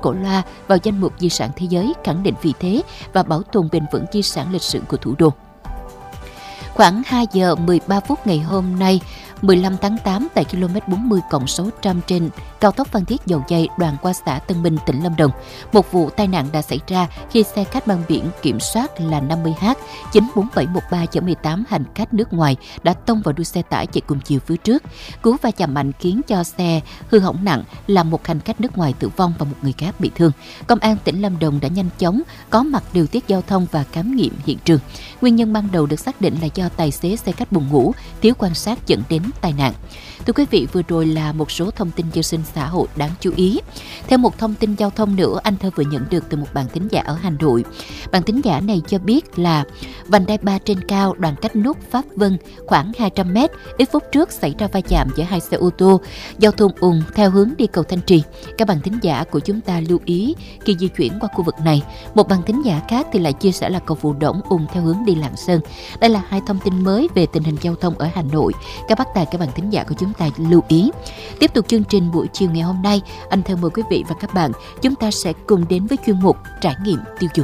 Cổ Loa vào danh mục di sản thế giới, khẳng định vị thế và bảo tồn bền vững di sản lịch sử của thủ đô. Khoảng 2 giờ 13 phút ngày hôm nay, 15 tháng 8 tại km 40+600 trên cao tốc Phan Thiết - Dầu Giây đoạn qua xã Tân Minh, tỉnh Lâm Đồng, một vụ tai nạn đã xảy ra khi xe khách mang biển kiểm soát là 50H94713 chở 18 hành khách nước ngoài đã tông vào đuôi xe tải chạy cùng chiều phía trước. Cú va chạm mạnh khiến cho xe hư hỏng nặng, làm một hành khách nước ngoài tử vong và một người khác bị thương. Công an tỉnh Lâm Đồng đã nhanh chóng có mặt điều tiết giao thông và khám nghiệm hiện trường. Nguyên nhân ban đầu được xác định là do tài xế xe khách buồn ngủ, thiếu quan sát dẫn đến tai nạn. Thưa quý vị, vừa rồi là một số thông tin dân sinh xã hội đáng chú ý. Theo một thông tin giao thông nữa, anh Thơ vừa nhận được từ một bạn thính giả ở Hà Nội. Bạn thính giả này cho biết là vành đai 3 trên cao đoạn cách nút Pháp Vân khoảng 200 m, ít phút trước xảy ra va chạm giữa hai xe ô tô, giao thông ùn theo hướng đi cầu Thanh Trì. Các bạn thính giả của chúng ta lưu ý khi di chuyển qua khu vực này. Một bạn thính giả khác thì lại chia sẻ là cầu Phù Đổng ùn theo hướng đi Lạng Sơn. Đây là hai thông tin mới về tình hình giao thông ở Hà Nội. Các bác tài, các bạn thính giả của chúng ta lưu ý. Tiếp tục chương trình buổi chiều ngày hôm nay, anh Thơ mời quý vị và các bạn chúng ta sẽ cùng đến với chuyên mục trải nghiệm tiêu dùng.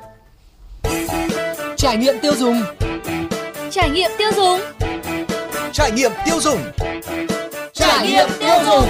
Trải nghiệm tiêu dùng. Trải nghiệm tiêu dùng. Trải nghiệm tiêu dùng. Trải nghiệm tiêu dùng.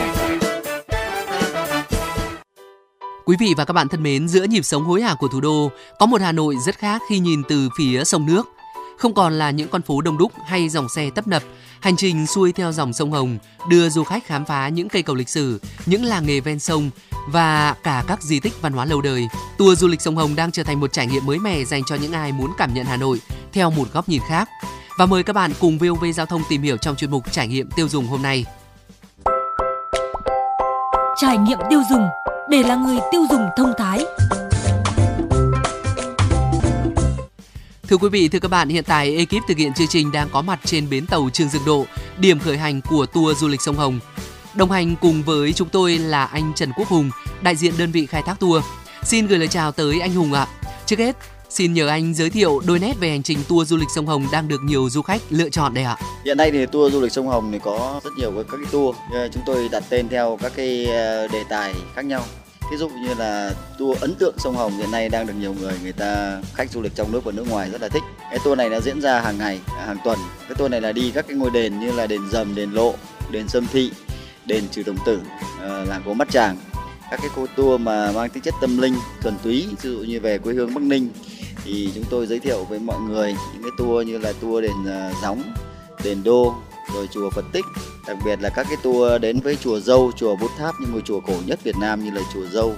Quý vị và các bạn thân mến, giữa nhịp sống hối hả của thủ đô, có một Hà Nội rất khác khi nhìn từ phía sông nước. Không còn là những con phố đông đúc hay dòng xe tấp nập, hành trình xuôi theo dòng sông Hồng đưa du khách khám phá những cây cầu lịch sử, những làng nghề ven sông và cả các di tích văn hóa lâu đời. Tour du lịch sông Hồng đang trở thành một trải nghiệm mới mẻ dành cho những ai muốn cảm nhận Hà Nội theo một góc nhìn khác. Và mời các bạn cùng VOV Giao thông tìm hiểu trong chuyên mục trải nghiệm tiêu dùng hôm nay. Trải nghiệm tiêu dùng để là người tiêu dùng thông thái. Thưa quý vị, thưa các bạn, hiện tại ekip thực hiện chương trình đang có mặt trên bến tàu Trương Dương Độ, điểm khởi hành của tour du lịch sông Hồng. Đồng hành cùng với chúng tôi là anh Trần Quốc Hùng, đại diện đơn vị khai thác tour. Xin gửi lời chào tới anh Hùng ạ. Trước hết, xin nhờ anh giới thiệu đôi nét về hành trình tour du lịch sông Hồng đang được nhiều du khách lựa chọn đây ạ. Hiện nay thì tour du lịch sông Hồng thì có rất nhiều các cái tour, chúng tôi đặt tên theo các cái đề tài khác nhau. Ví dụ như là tour ấn tượng sông Hồng hiện nay đang được nhiều người ta khách du lịch trong nước và nước ngoài rất là thích. Cái tour này nó diễn ra hàng ngày, hàng tuần. Cái tour này là đi các cái ngôi đền như là đền Dầm, đền Lộ, đền Sâm Thị, đền Trừ Đồng Tử, làng Gốm Bát Tràng. Các cái tour mà mang tính chất tâm linh, thuần túy, ví dụ như về quê hương Bắc Ninh thì chúng tôi giới thiệu với mọi người những cái tour như là tour đền Gióng, đền Đô, rồi chùa Phật Tích. Đặc biệt là các cái tour đến với chùa Dâu, chùa Bút Tháp, những ngôi chùa cổ nhất Việt Nam như là chùa Dâu,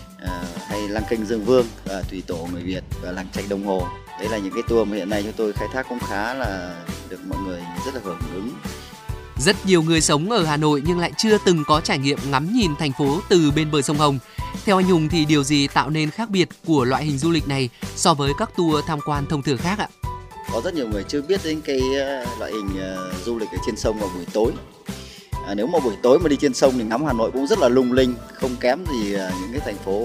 hay lăng Kênh Dương Vương, Thủy Tổ người Việt và làng Trạch Đồng Hồ. Đấy là những cái tour mà hiện nay chúng tôi khai thác cũng khá là được mọi người rất là hưởng ứng. Rất nhiều người sống ở Hà Nội nhưng lại chưa từng có trải nghiệm ngắm nhìn thành phố từ bên bờ sông Hồng. Theo anh Hùng thì điều gì tạo nên khác biệt của loại hình du lịch này so với các tour tham quan thông thường khác ạ? Có rất nhiều người chưa biết đến cái loại hình du lịch ở trên sông vào buổi tối. Nếu mà buổi tối mà đi trên sông thì ngắm Hà Nội cũng rất là lung linh, không kém gì những cái thành phố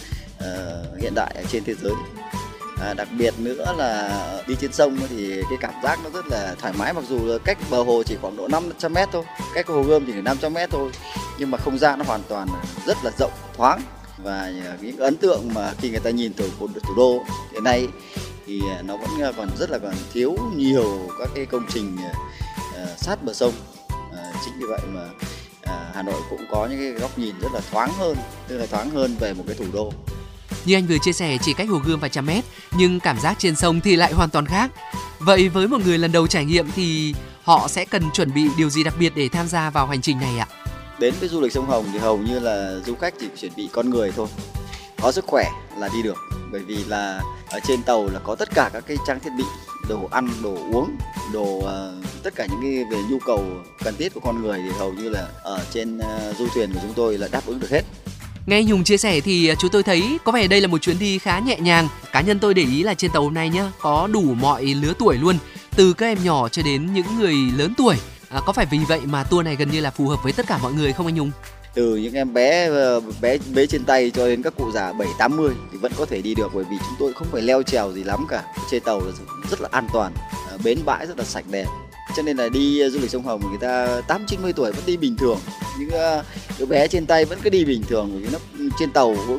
hiện đại ở trên thế giới. Đặc biệt nữa là đi trên sông thì cái cảm giác nó rất là thoải mái, mặc dù là cách bờ hồ chỉ khoảng độ 500 m thôi, cách hồ Gươm chỉ 500 m thôi, nhưng mà không gian nó hoàn toàn rất là rộng, thoáng. Và những ấn tượng mà khi người ta nhìn từ thủ đô hiện nay thì nó vẫn còn rất là còn thiếu nhiều các cái công trình sát bờ sông. Chính vì vậy mà Hà Nội cũng có những cái góc nhìn rất là thoáng hơn, tức là thoáng hơn về một cái thủ đô. Như anh vừa chia sẻ, chỉ cách hồ Gươm vài trăm mét nhưng cảm giác trên sông thì lại hoàn toàn khác. Vậy với một người lần đầu trải nghiệm thì họ sẽ cần chuẩn bị điều gì đặc biệt để tham gia vào hành trình này ạ? Đến với du lịch sông Hồng thì hầu như là du khách chỉ chuẩn bị con người thôi, có sức khỏe là đi được, bởi vì là ở trên tàu là có tất cả các cái trang thiết bị, đồ ăn, đồ uống, tất cả những cái về nhu cầu cần thiết của con người thì hầu như là ở trên du thuyền của chúng tôi là đáp ứng được hết. Nghe anh Hùng chia sẻ thì chúng tôi thấy có vẻ đây là một chuyến đi khá nhẹ nhàng. Cá nhân tôi để ý là trên tàu hôm nay nhá, có đủ mọi lứa tuổi luôn, từ các em nhỏ cho đến những người lớn tuổi. Có phải vì vậy mà tour này gần như là phù hợp với tất cả mọi người không anh Hùng? Từ những em bé trên tay cho đến các cụ già 7-80 thì vẫn có thể đi được, bởi vì chúng tôi không phải leo trèo gì lắm cả. Trên tàu là rất là an toàn, bến bãi rất là sạch đẹp. Cho nên là đi du lịch sông Hồng người ta 80-90 tuổi vẫn đi bình thường. Những đứa bé trên tay vẫn cứ đi bình thường, bởi vì nó trên tàu